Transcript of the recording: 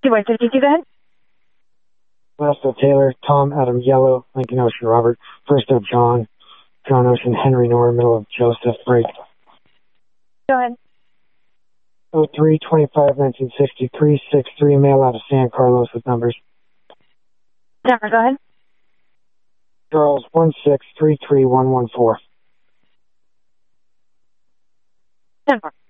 2-1-52, go ahead. Last of Taylor, Tom, Adam, Yellow, Lincoln Ocean, Robert. First of John, John Ocean, Henry Nora, middle of Joseph, break. Go ahead. 03-25-1963, 6-3, mail out of San Carlos with numbers. Number, go ahead. Charles, 1633114. Number.